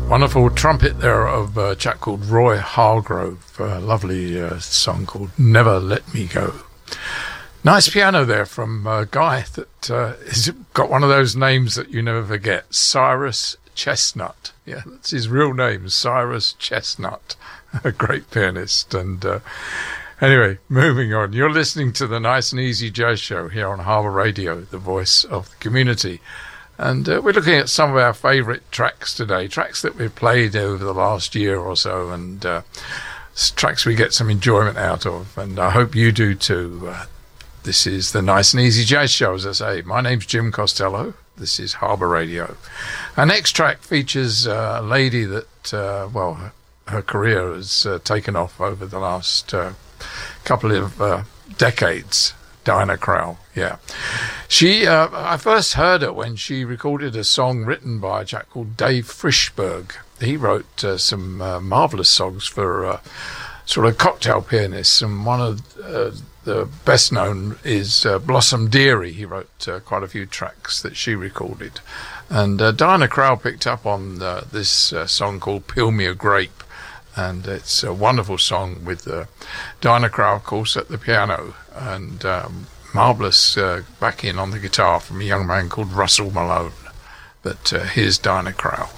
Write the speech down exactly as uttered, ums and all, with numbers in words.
Wonderful trumpet there of a chap called Roy Hargrove. A lovely uh, song called Never Let Me Go. Nice piano there from a guy that uh, has got one of those names that you never forget. Cyrus Chestnut. Yeah, that's his real name, Cyrus Chestnut. A great pianist. And uh, anyway, moving on. You're listening to the Nice and Easy Jazz Show here on Harbour Radio, the voice of the community. And uh, we're looking at some of our favourite tracks today, tracks that we've played over the last year or so, and uh, tracks we get some enjoyment out of. And I hope you do too. Uh, this is the Nice and Easy Jazz Show, as I say. My name's Jim Costello. This is Harbour Radio. Our next track features uh, a lady that, uh, well, her, her career has uh, taken off over the last uh, couple of uh, decades. Diana Krall, yeah. She, uh, I first heard her when she recorded a song written by a chap called Dave Frishberg. He wrote uh, some uh, marvellous songs for uh, sort of cocktail pianists, and one of uh, the best known is uh, Blossom Dearie. He wrote uh, quite a few tracks that she recorded. And uh, Diana Krall picked up on uh, this uh, song called Peel Me a Grape. And it's a wonderful song with uh, Diana Krall, of course, at the piano, and um, marvellous uh, back in on the guitar from a young man called Russell Malone. But uh, here's Diana Krall.